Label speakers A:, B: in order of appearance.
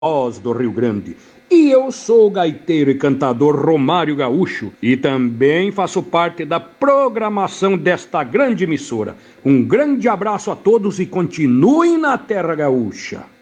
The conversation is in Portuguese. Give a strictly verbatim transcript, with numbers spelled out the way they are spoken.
A: Foz do Rio Grande. E eu sou o gaiteiro e cantador Romário Gaúcho e também faço parte da programação desta grande emissora. Um grande abraço a todos e continuem na Terra Gaúcha.